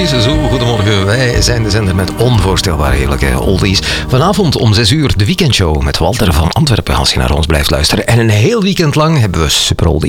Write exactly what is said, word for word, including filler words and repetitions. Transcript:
oldies. Zo, goedemorgen. Wij zijn de zender met onvoorstelbaar heerlijke oldies. Vanavond om zes uur de weekendshow met Walter van Antwerpen, als je naar ons blijft luisteren. En een heel weekend lang hebben we super oldies.